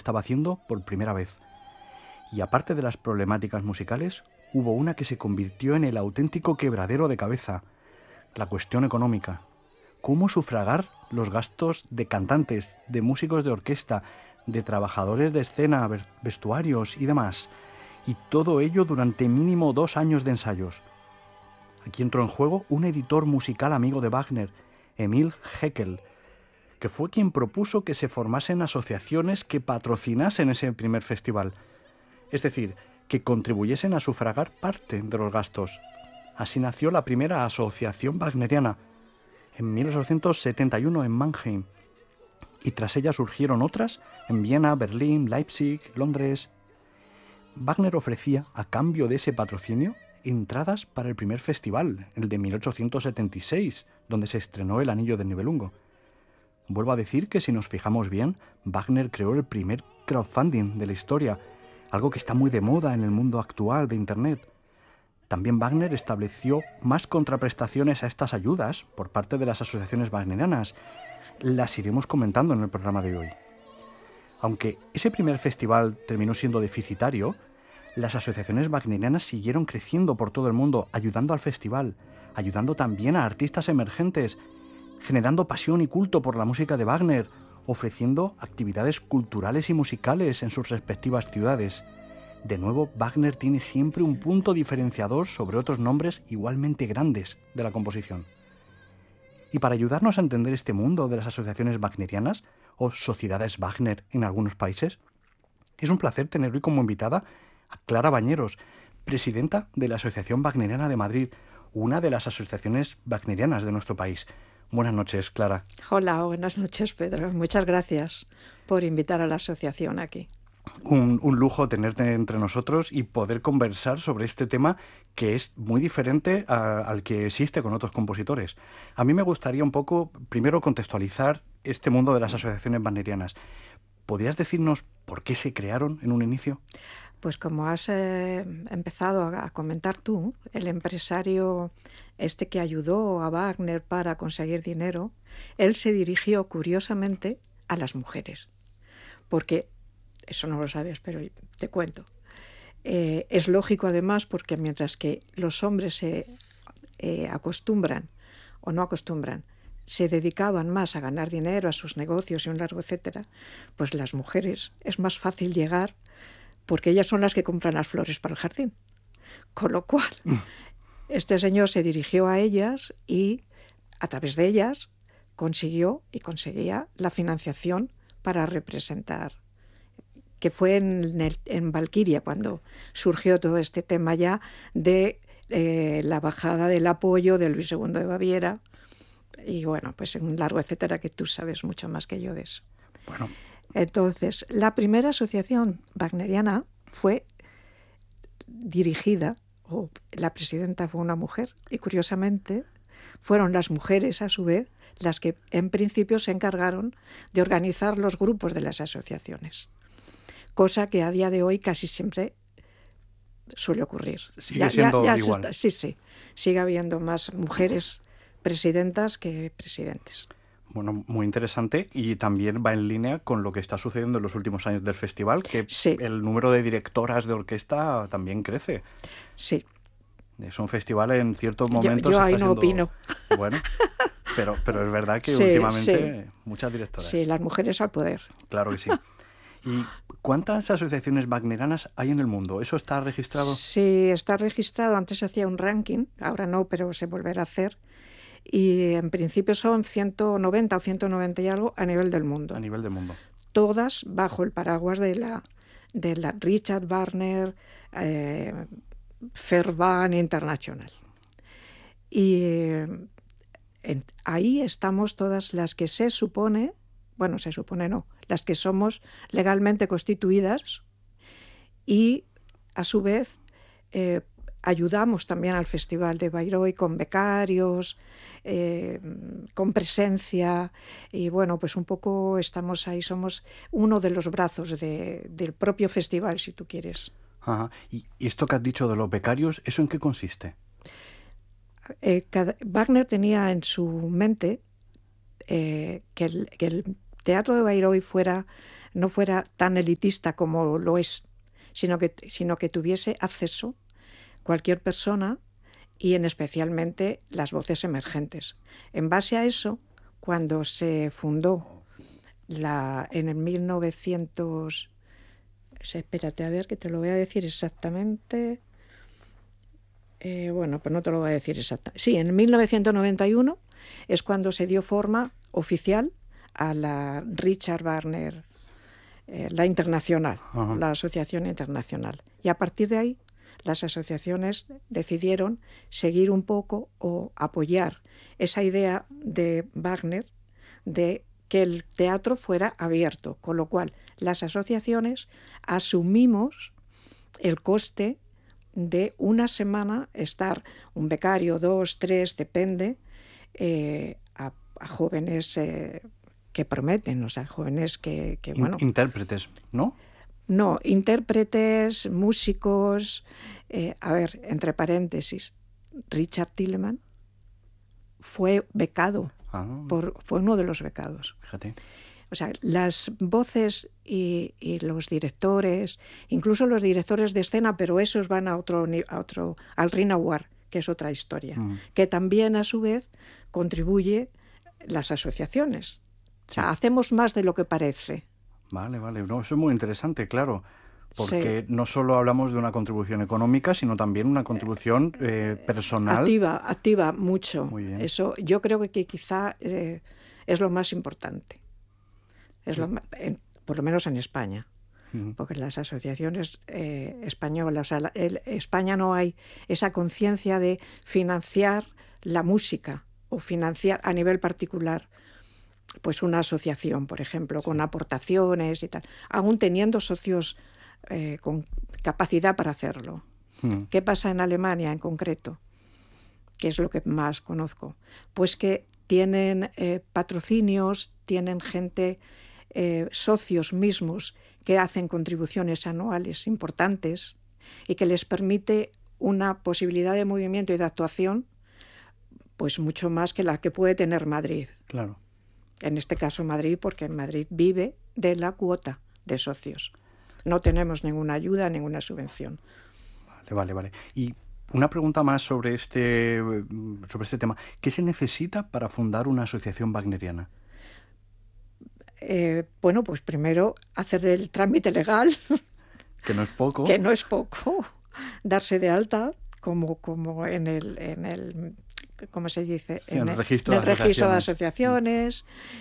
estaba haciendo por primera vez. Y aparte de las problemáticas musicales, hubo una que se convirtió en el auténtico quebradero de cabeza: la cuestión económica. ¿Cómo sufragar los gastos de cantantes, de músicos de orquesta, de trabajadores de escena, vestuarios y demás? Y todo ello durante mínimo 2 años de ensayos. Aquí entró en juego un editor musical amigo de Wagner, Emil Haeckel, que fue quien propuso que se formasen asociaciones que patrocinasen ese primer festival. Es decir, que contribuyesen a sufragar parte de los gastos. Así nació la primera asociación wagneriana, en 1871 en Mannheim, y tras ella surgieron otras en Viena, Berlín, Leipzig, Londres. Wagner ofrecía, a cambio de ese patrocinio, entradas para el primer festival, el de 1876, donde se estrenó El Anillo del Nibelungo. Vuelvo a decir que si nos fijamos bien, Wagner creó el primer crowdfunding de la historia, algo que está muy de moda en el mundo actual de Internet. También Wagner estableció más contraprestaciones a estas ayudas por parte de las asociaciones wagnerianas. Las iremos comentando en el programa de hoy. Aunque ese primer festival terminó siendo deficitario, las asociaciones wagnerianas siguieron creciendo por todo el mundo, ayudando al festival, ayudando también a artistas emergentes, generando pasión y culto por la música de Wagner, ofreciendo actividades culturales y musicales en sus respectivas ciudades. De nuevo, Wagner tiene siempre un punto diferenciador sobre otros nombres igualmente grandes de la composición. Y para ayudarnos a entender este mundo de las asociaciones wagnerianas, o sociedades Wagner en algunos países, es un placer tener hoy como invitada a Clara Bañeros, presidenta de la Asociación Wagneriana de Madrid, una de las asociaciones wagnerianas de nuestro país. Buenas noches, Clara. Hola, buenas noches, Pedro. Muchas gracias por invitar a la asociación aquí. Un lujo tenerte entre nosotros y poder conversar sobre este tema que es muy diferente al que existe con otros compositores. A mí me gustaría un poco, primero, contextualizar este mundo de las asociaciones wagnerianas. ¿Podrías decirnos por qué se crearon en un inicio? Pues como has empezado a comentar tú, el empresario que ayudó a Wagner para conseguir dinero, él se dirigió curiosamente a las mujeres, porque eso no lo sabes, pero te cuento. Es lógico además porque mientras que los hombres se acostumbran o no acostumbran, se dedicaban más a ganar dinero, a sus negocios y un largo etcétera, pues las mujeres es más fácil llegar porque ellas son las que compran las flores para el jardín. Con lo cual, este señor se dirigió a ellas y a través de ellas consiguió y conseguía la financiación para representar, que fue en Valquiria cuando surgió todo este tema ya de la bajada del apoyo de Luis II de Baviera y bueno, pues en un largo etcétera que tú sabes mucho más que yo de eso. Bueno. Entonces, la primera asociación wagneriana fue dirigida, o la presidenta fue una mujer, y curiosamente fueron las mujeres a su vez las que en principio se encargaron de organizar los grupos de las asociaciones, cosa que a día de hoy casi siempre suele ocurrir. Sigue siendo igual. Sí, sigue habiendo más mujeres presidentas que presidentes. Bueno, muy interesante y también va en línea con lo que está sucediendo en los últimos años del festival, que sí. El número de directoras de orquesta también crece. Sí. Es un festival en ciertos momentos... Yo está ahí no siendo... opino. Bueno, pero es verdad que sí, últimamente muchas directoras. Sí, las mujeres al poder. Claro que sí. ¿Y cuántas asociaciones wagnerianas hay en el mundo? ¿Eso está registrado? Sí, está registrado. Antes se hacía un ranking, ahora no, pero se volverá a hacer. Y en principio son 190 o 190 y algo a nivel del mundo. A nivel del mundo. Todas bajo el paraguas de la Richard Wagner Verband International. Y ahí estamos todas las que se supone no, las que somos legalmente constituidas y a su vez ayudamos también al Festival de Bayreuth con becarios, con presencia y bueno, pues un poco estamos ahí, somos uno de los brazos del propio festival, si tú quieres. Ajá. ¿Y esto que has dicho de los becarios, eso en qué consiste? Wagner tenía en su mente que el Teatro de Bayreuth fuera no fuera tan elitista como lo es, sino que tuviese acceso cualquier persona y en especialmente las voces emergentes. En base a eso, cuando se fundó en el 1900... Espérate, a ver, que te lo voy a decir exactamente. Bueno, pues no te lo voy a decir exactamente. Sí, en 1991 es cuando se dio forma oficial a la Richard Wagner, la internacional, Ajá. la asociación internacional. Y a partir de ahí, las asociaciones decidieron seguir un poco o apoyar esa idea de Wagner de que el teatro fuera abierto, con lo cual las asociaciones asumimos el coste de una semana estar un becario, 2, 3, depende, a jóvenes que prometen, o sea, jóvenes que bueno... Intérpretes, ¿no? No, intérpretes, músicos, a ver, entre paréntesis, Richard Tilleman fue becado, fue uno de los becados. Fíjate. O sea, las voces y los directores, incluso los directores de escena, pero esos van al Rinawar, que es otra historia, que también a su vez contribuye las asociaciones. O sea, hacemos más de lo que parece. Vale. No, eso es muy interesante, claro. Porque no solo hablamos de una contribución económica, sino también una contribución personal. Activa mucho. Muy bien. Eso yo creo que quizá es lo más importante. Por lo menos en España. Porque las asociaciones españolas, o sea, España no hay esa conciencia de financiar la música o financiar a nivel particular pues una asociación, por ejemplo, con aportaciones y tal, aún teniendo socios con capacidad para hacerlo. ¿Qué pasa en Alemania en concreto? Que es lo que más conozco. Pues que tienen patrocinios, tienen gente, socios mismos, que hacen contribuciones anuales importantes y que les permite una posibilidad de movimiento y de actuación pues mucho más que la que puede tener Madrid. Claro. En este caso Madrid, porque Madrid vive de la cuota de socios. No tenemos ninguna ayuda, ninguna subvención. Vale. Y una pregunta más sobre este tema. ¿Qué se necesita para fundar una asociación wagneriana? Bueno, pues primero hacer el trámite legal. Que no es poco. Que no es poco. Darse de alta como en el ¿cómo se dice? Sí, en el registro de asociaciones,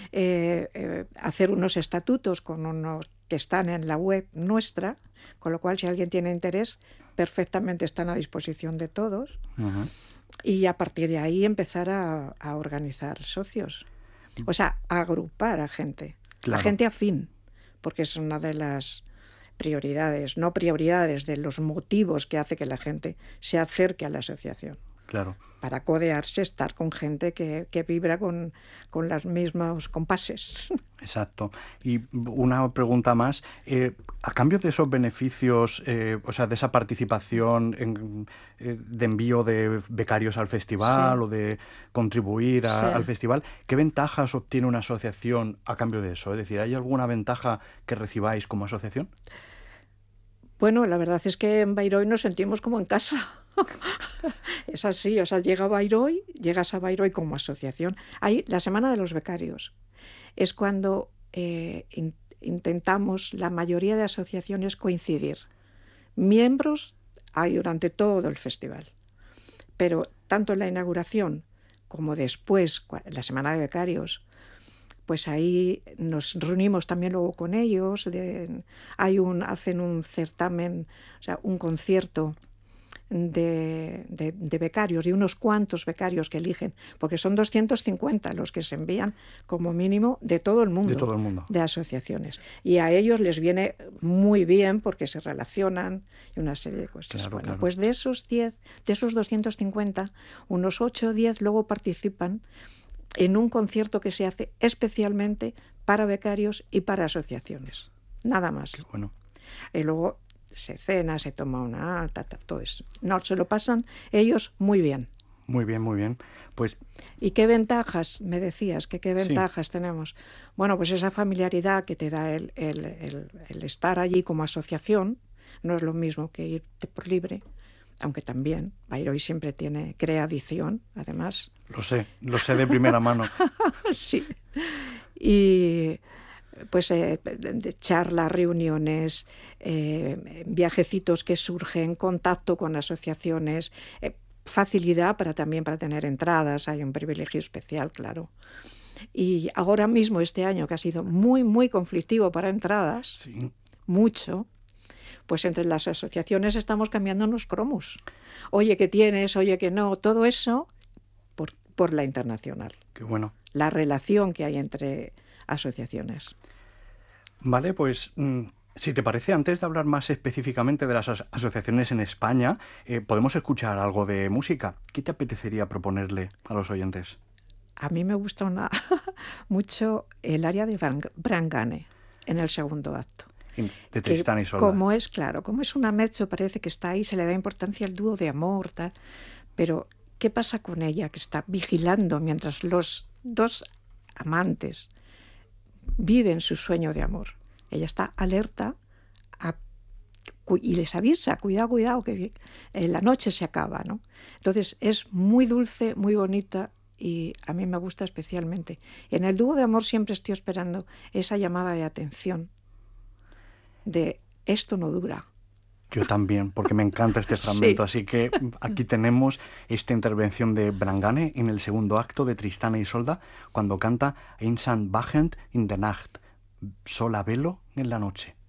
hacer unos estatutos con unos que están en la web nuestra, con lo cual si alguien tiene interés, perfectamente están a disposición de todos. Y a partir de ahí empezar a organizar socios. O sea, a agrupar a gente. Claro. A gente afín, porque es una de las prioridades, no prioridades, de los motivos que hace que la gente se acerque a la asociación. Claro. Para codearse, estar con gente que vibra con los mismos compases. Exacto. Y una pregunta más. A cambio de esos beneficios, o sea, de esa participación de envío de becarios al festival o de contribuir al festival, ¿qué ventajas obtiene una asociación a cambio de eso? Es decir, ¿hay alguna ventaja que recibáis como asociación? Bueno, la verdad es que en Bayreuth nos sentimos como en casa. Es así, o sea, llegas a Bayreuth como asociación. Hay la Semana de los Becarios. Es cuando intentamos, la mayoría de asociaciones, coincidir. Miembros hay durante todo el festival. Pero tanto en la inauguración como después, la Semana de Becarios, pues ahí nos reunimos también luego con ellos. Hacen un certamen, o sea, un concierto de becarios, y unos cuantos becarios que eligen, porque son 250 los que se envían como mínimo de todo el mundo, de asociaciones, y a ellos les viene muy bien porque se relacionan y una serie de cosas. Claro. Pues de esos 10, de esos 250, unos 8 o 10 luego participan en un concierto que se hace especialmente para becarios y para asociaciones, nada más. Qué bueno. Y luego se cena, se toma una todo eso. No, se lo pasan ellos muy bien. Muy bien, muy bien. Pues ¿Y qué ventajas, me decías, que qué sí, ventajas tenemos? Bueno, pues esa familiaridad que te da el estar allí como asociación, no es lo mismo que irte por libre, aunque también Bayreuth siempre crea adicción, además. lo sé de primera mano. Sí. Y pues de charlas, reuniones, viajecitos que surgen, contacto con asociaciones, facilidad también para tener entradas, hay un privilegio especial, claro. Y ahora mismo, este año, que ha sido muy, muy conflictivo para entradas, Sí, mucho, pues entre las asociaciones estamos cambiando los cromos. Oye, ¿qué tienes? Oye, que no. Todo eso por la internacional. qué bueno. La relación que hay entre asociaciones. Vale, pues si te parece, antes de hablar más específicamente de las asociaciones en España, podemos escuchar algo de música. ¿Qué te apetecería proponerle a los oyentes? A mí me gusta mucho el área de Brangane en el segundo acto. De Que Tristán y Isolda. claro, como es una mezzo, parece que está ahí, se le da importancia al dúo de amor, tal, pero ¿qué pasa con ella? Que está vigilando mientras los dos amantes viven su sueño de amor. Ella está alerta y les avisa, cuidado, cuidado, que la noche se acaba, ¿no? Entonces es muy dulce, muy bonita y a mí me gusta especialmente. En el dúo de amor siempre estoy esperando esa llamada de atención de esto no dura. Yo también, porque me encanta este fragmento. Sí. Así que aquí tenemos esta intervención de Brangane en el segundo acto de Tristán e Isolda, cuando canta Einsam wachend in der Nacht, sola velo en la noche.